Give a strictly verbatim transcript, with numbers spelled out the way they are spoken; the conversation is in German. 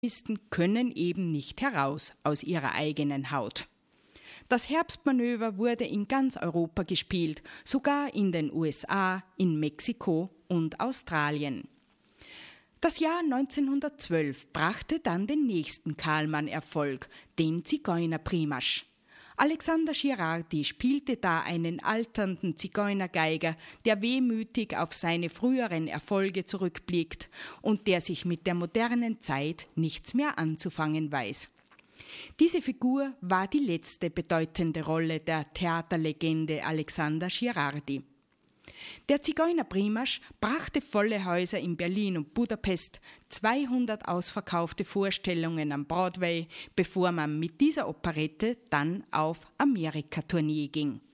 Protagonisten können eben nicht heraus aus ihrer eigenen Haut. Das Herbstmanöver wurde in ganz Europa gespielt, sogar in den U S A, in Mexiko und Australien. Das Jahr neunzehnhundertzwölf brachte dann den nächsten Karlmann-Erfolg, den Zigeunerprimasch. Alexander Girardi spielte da einen alternden Zigeunergeiger, der wehmütig auf seine früheren Erfolge zurückblickt und der sich mit der modernen Zeit nichts mehr anzufangen weiß. Diese Figur war die letzte bedeutende Rolle der Theaterlegende Alexander Girardi. Der Zigeunerprimasch brachte volle Häuser in Berlin und Budapest, zweihundert ausverkaufte Vorstellungen am Broadway, bevor man mit dieser Operette dann auf Amerika-Tournee ging.